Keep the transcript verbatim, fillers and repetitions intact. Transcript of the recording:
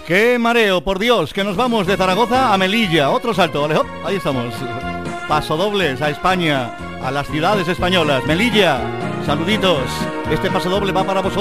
¡Qué mareo, por Dios! Que nos vamos de Zaragoza a Melilla. Otro salto, ¿vale? Hop, ahí estamos. Pasodobles a España, a las ciudades españolas. Melilla, saluditos. Este pasodoble va para vosotros.